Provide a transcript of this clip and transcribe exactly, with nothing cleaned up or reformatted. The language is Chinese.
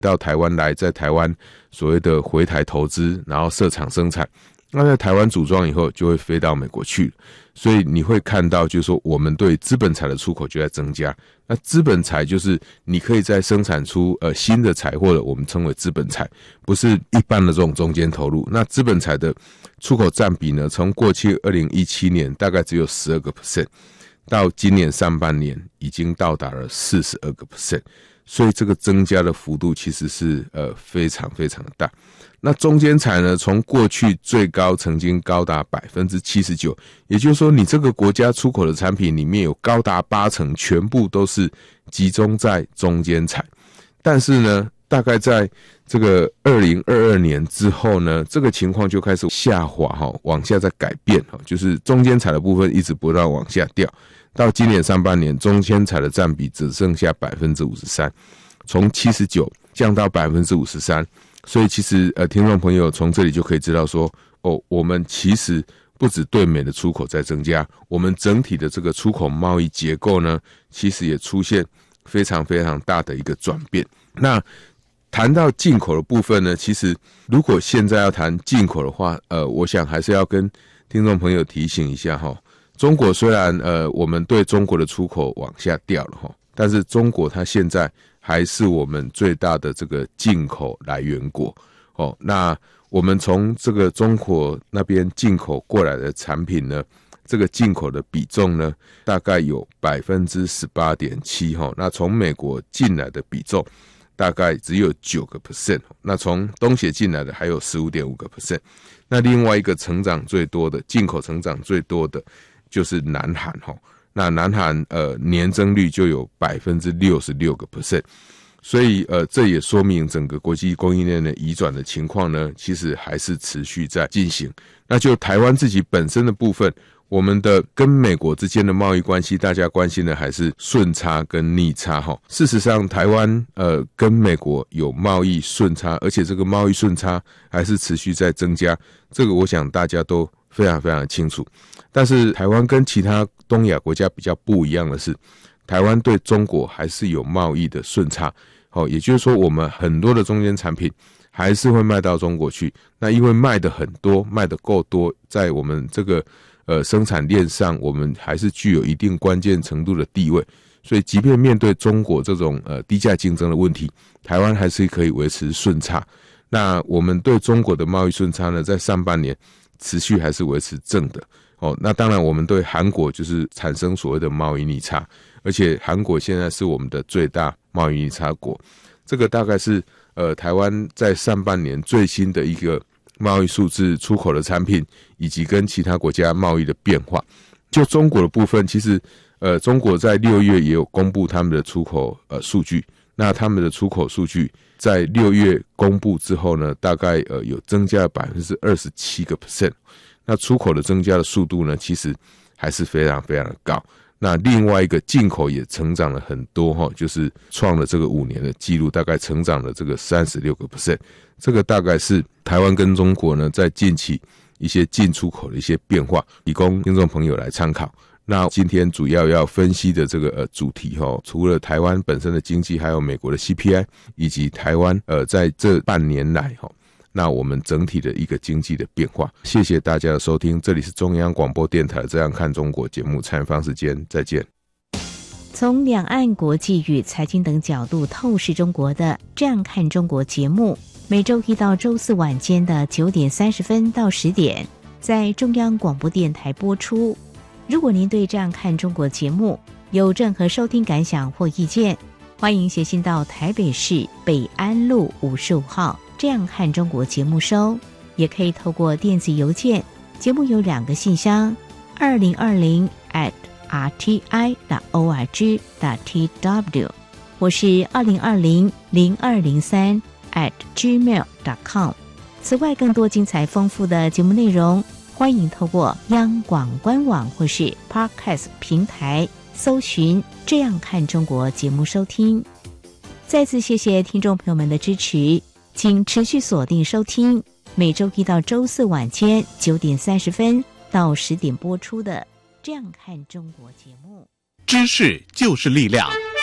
到台湾来，在台湾所谓的回台投资，然后设厂生产。那在台湾组装以后就会飞到美国去，所以你会看到就是说我们对资本财的出口就在增加。那资本财就是你可以再生产出呃新的财，或者我们称为资本财，不是一般的这种中间投入。那资本财的出口占比呢，从过去二零一七年大概只有 百分之十二， 到今年上半年已经到达了 百分之四十二， 所以这个增加的幅度其实是呃非常非常的大。那中间财呢，从过去最高曾经高达 百分之七十九， 也就是说你这个国家出口的产品里面有高达八成全部都是集中在中间财。但是呢，大概在这个二零二二年之后呢，这个情况就开始下滑，往下再改变，就是中间财的部分一直不断往下掉。到今年上半年，中间财的占比只剩下 百分之五十三， 从七十九降到 百分之五十三。所以其实呃，听众朋友从这里就可以知道说，哦，我们其实不只对美的出口在增加，我们整体的这个出口贸易结构呢，其实也出现非常非常大的一个转变。那谈到进口的部分呢，其实如果现在要谈进口的话，呃，我想还是要跟听众朋友提醒一下哈，中国虽然呃我们对中国的出口往下掉了哈，但是中国它现在还是我们最大的这个进口来源国哦。那我们从这个中国那边进口过来的产品呢，这个进口的比重呢，大概有 百分之十八点七 哈。那从美国进来的比重大概只有 百分之九， 那从东协进来的还有 百分之十五点五。 那另外一个成长最多的进口成长最多的就是南韩哈。那南韩呃年增率就有 百分之六十六， 所以呃这也说明整个国际供应链的移转的情况呢，其实还是持续在进行。那就台湾自己本身的部分，我们的跟美国之间的贸易关系，大家关心的还是顺差跟逆差哈。事实上，台湾呃跟美国有贸易顺差，而且这个贸易顺差还是持续在增加，这个我想大家都非常非常清楚。但是台湾跟其他东亚国家比较不一样的是，台湾对中国还是有贸易的顺差，哦，也就是说我们很多的中间产品还是会卖到中国去。那因为卖的很多，卖的够多，在我们这个呃生产链上，我们还是具有一定关键程度的地位，所以即便面对中国这种呃低价竞争的问题，台湾还是可以维持顺差。那我们对中国的贸易顺差呢，在上半年持续还是维持正的。哦，那当然我们对韩国就是产生所谓的贸易逆差，而且韩国现在是我们的最大贸易逆差国。这个大概是呃台湾在上半年最新的一个贸易数字，出口的产品以及跟其他国家贸易的变化。就中国的部分，其实呃中国在六月也有公布他们的出口呃数据，那他们的出口数据在六月公布之后呢，大概呃有增加了 百分之二十七。那出口的增加的速度呢，其实还是非常非常的高。那另外一个进口也成长了很多，就是创了这个五年的记录，大概成长了这个 百分之三十六。 这个大概是台湾跟中国呢在近期一些进出口的一些变化，提供听众朋友来参考。那今天主要要分析的这个呃主题哈，除了台湾本身的经济，还有美国的 C P I， 以及台湾呃在这半年来哈，那我们整体的一个经济的变化。谢谢大家的收听，这里是中央广播电台《这样看中国》节目，蔡方时间再见。 从两岸国际与财经等角度透视中国的《这样看中国》节目，每周一到周四晚间的九点三十分到十点，在中央广播电台播出。如果您对《这样看中国》节目有任何收听感想或意见，欢迎写信到台北市北安路五十五号这样看中国节目收，也可以透过电子邮件，节目有两个信箱，二零二零 at r t i dot org dot t w 或是二零二零零二零三 at gmail dot com。 此外，更多精彩丰富的节目内容，欢迎透过央广官网或是 Podcast 平台搜寻这样看中国节目收听。再次谢谢听众朋友们的支持，请持续锁定收听每周一到周四晚间九点三十分到十点播出的《这样看中国》节目。 知识就是力量。